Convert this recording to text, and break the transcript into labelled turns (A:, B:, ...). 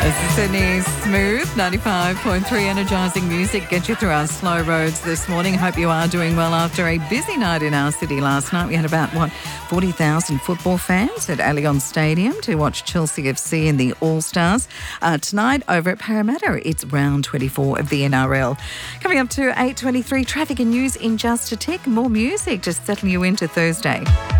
A: This is Sydney's Smooth 95.3 energising music. Get you through our slow roads this morning. Hope you are doing well after a busy night in our city last night. We had about, 40,000 football fans at Allianz Stadium to watch Chelsea FC in the All-Stars. Tonight over at Parramatta, it's round 24 of the NRL. Coming up to 8:23, traffic and news in just a tick. More music, just settling you into Thursday.